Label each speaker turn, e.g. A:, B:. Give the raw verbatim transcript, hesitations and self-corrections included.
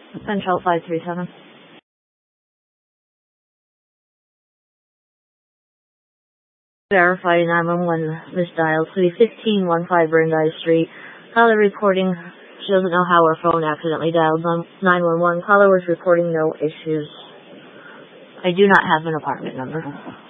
A: Central five three seven. Verify nine one one misdialed. Suite fifteen fifteen Brandeis Street. Caller reporting she doesn't know how her phone accidentally dialed nine one one. Caller was reporting no issues. I do not have an apartment number.